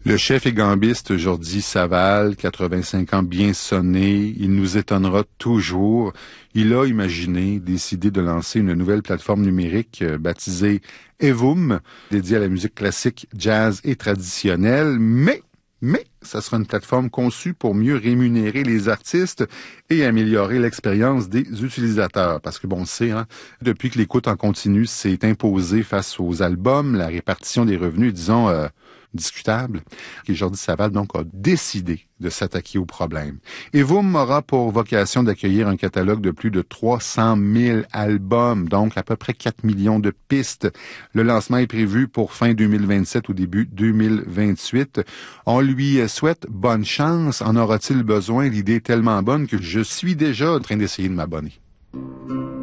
Le chef et gambiste Jordi Savall, 85 ans bien sonné, il nous étonnera toujours. Il a imaginé, décidé de lancer une nouvelle plateforme numérique baptisée Evum, dédiée à la musique classique, jazz et traditionnelle, mais ça sera une plateforme conçue pour mieux rémunérer les artistes et améliorer l'expérience des utilisateurs. Parce que bon, on sait, depuis que l'écoute en continu s'est imposée face aux albums, la répartition des revenus, disons, discutable. Et Jordi Savall, donc, a décidé de s'attaquer au problème. Evum aura pour vocation d'accueillir un catalogue de plus de 300 000 albums, donc à peu près 4 millions de pistes. Le lancement est prévu pour fin 2027 ou début 2028. On lui souhaite bonne chance. En aura-t-il besoin? L'idée est tellement bonne que je suis déjà en train d'essayer de m'abonner.